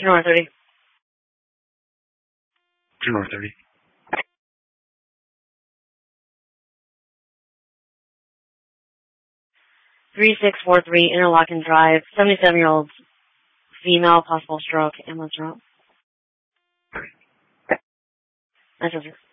North 30. North 30. 3643 Interlochen Drive, 77-year-old female, possible stroke, ambulance route. That's